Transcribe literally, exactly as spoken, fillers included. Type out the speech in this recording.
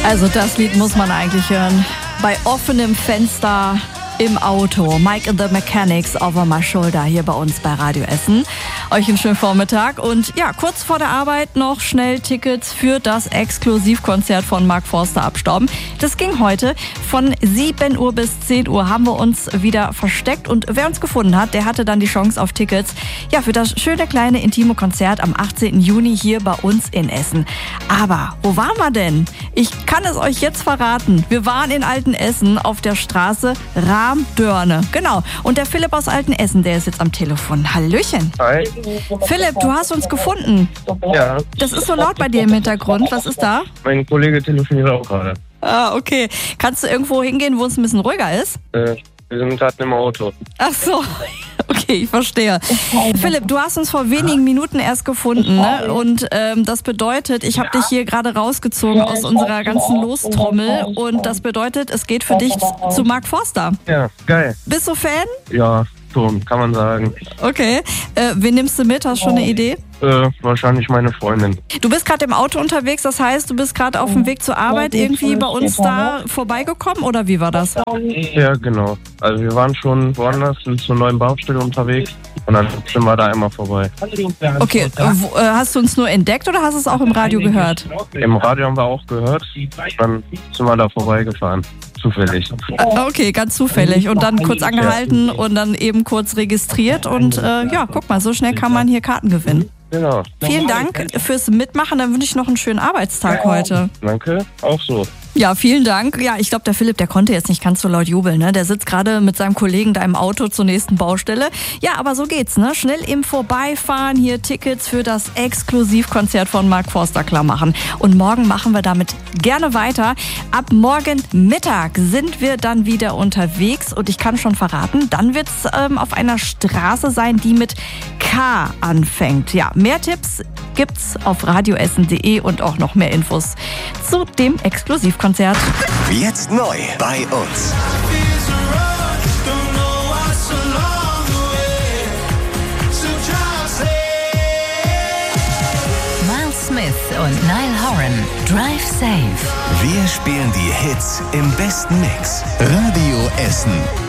Also das Lied muss man eigentlich hören. Bei offenem Fenster im Auto. Mike and the Mechanics, Over My Shoulder, hier bei uns bei Radio Essen. Euch einen schönen Vormittag und ja, kurz vor der Arbeit noch schnell Tickets für das Exklusivkonzert von Mark Forster abstauben. Das ging heute. Von sieben Uhr bis zehn Uhr haben wir uns wieder versteckt und wer uns gefunden hat, der hatte dann die Chance auf Tickets ja, für das schöne kleine intime Konzert am achtzehnten Juni hier bei uns in Essen. Aber wo waren wir denn? Ich kann es euch jetzt verraten. Wir waren in Altenessen auf der Straße Rahmdörne. Genau. Und der Philipp aus Altenessen, der ist jetzt am Telefon. Hallöchen. Hi. Philipp, du hast uns gefunden. Ja. Das ist so laut bei dir im Hintergrund. Was ist da? Mein Kollege telefoniert auch gerade. Ah, okay. Kannst du irgendwo hingehen, wo es ein bisschen ruhiger ist? Äh, wir sind gerade im Auto. Ach so. Okay, ich verstehe. Philipp, du hast uns vor wenigen Minuten erst gefunden, ne? Und ähm, das bedeutet, ich habe dich hier gerade rausgezogen aus unserer ganzen Lostrommel und das bedeutet, es geht für dich zu Mark Forster. Ja, geil. Bist du Fan? Ja, schon, kann man sagen. Okay. Äh, wen nimmst du mit? Hast du schon eine Idee? Äh, wahrscheinlich meine Freundin. Du bist gerade im Auto unterwegs, das heißt, du bist gerade auf dem Weg zur Arbeit irgendwie bei uns da vorbeigekommen oder wie war das? Ja, genau. Also wir waren schon woanders, sind zur neuen Baustelle unterwegs und dann sind wir da einmal vorbei. Okay, äh, wo, äh, hast du uns nur entdeckt oder hast du es auch im Radio gehört? Im Radio haben wir auch gehört, dann sind wir da vorbeigefahren. Zufällig. Okay, ganz zufällig. Und dann kurz angehalten und dann eben kurz registriert und äh, ja, guck mal, so schnell kann man hier Karten gewinnen. Genau. Vielen Dank fürs Mitmachen, dann wünsche ich noch einen schönen Arbeitstag heute. Danke, auch so. Ja, vielen Dank. Ja, ich glaube, der Philipp, der konnte jetzt nicht ganz so laut jubeln, ne? Der sitzt gerade mit seinem Kollegen da im Auto zur nächsten Baustelle. Ja, aber so geht's, ne? Schnell im Vorbeifahren hier Tickets für das Exklusivkonzert von Mark Forster klar machen. Und morgen machen wir damit gerne weiter. Ab morgen Mittag sind wir dann wieder unterwegs und ich kann schon verraten, dann wird's ähm, auf einer Straße sein, die mit K anfängt. Ja, mehr Tipps gibt's auf radioessen punkt de und auch noch mehr Infos zu dem Exklusivkonzert. Jetzt neu bei uns. Miles Smith und Niall Horan, Drive Safe. Wir spielen die Hits im besten Mix. Radio Essen.